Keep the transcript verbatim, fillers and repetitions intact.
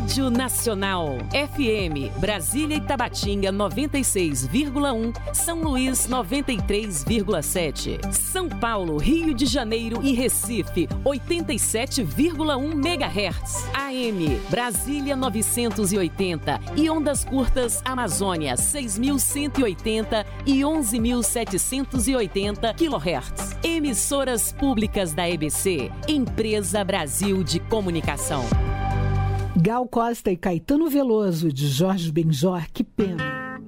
Rádio Nacional. F M, Brasília e Tabatinga noventa e seis vírgula um, São Luís noventa e três vírgula sete. São Paulo, Rio de Janeiro e Recife oitenta e sete vírgula um megahertz. A M, Brasília novecentos e oitenta e ondas curtas Amazônia seis mil cento e oitenta e onze mil setecentos e oitenta quilohertz. Emissoras públicas da E B C, Empresa Brasil de Comunicação. Gal Costa e Caetano Veloso, de Jorge Benjor, que pena.